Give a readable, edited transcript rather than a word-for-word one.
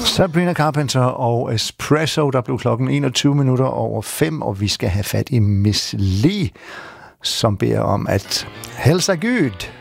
Sabrina Carpenter og Espresso, der blev klokken 5:21, og vi skal have fat i Miss Li, som beder om at hälsa Gud.